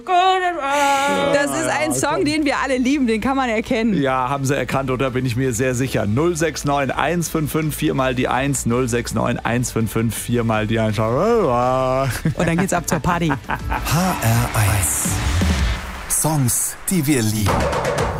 Das ist ein Song, den wir alle lieben, den kann man erkennen. Ja, haben sie erkannt, oder bin ich mir sehr sicher. 069 155 4 mal die 1, 069 155 4 mal die 1. Und dann geht's ab zur Party. HR1. Songs, die wir lieben.